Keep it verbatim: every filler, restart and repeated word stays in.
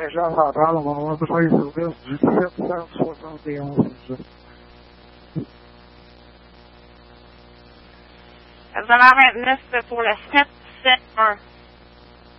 Saint-Jean-Central, on va avoir besoin des services du sept cent soixante et onze. quatre vingt-neuf pour le sept sept un.